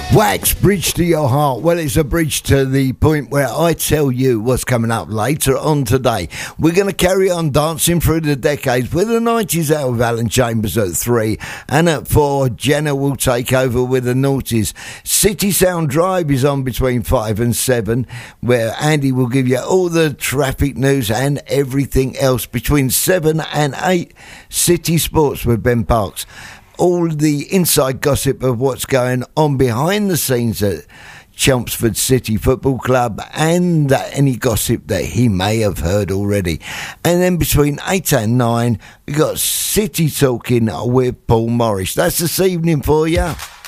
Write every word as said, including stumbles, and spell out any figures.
Wax, Bridge to Your Heart. Well, it's a bridge to the point where I tell you what's coming up later on today. We're going to carry on dancing through the decades with the nineties out with Alan Chambers at three, and at four, Jenna will take over with the noughties. City Sound Drive is on between five and seven, where Andy will give you all the traffic news and everything else. Between seven and eight, City Sports with Ben Parks. All the inside gossip of what's going on behind the scenes at Chelmsford City Football Club, and uh, any gossip that he may have heard already. And then between eight and nine, we got City Talking with Paul Morris. That's this evening for you.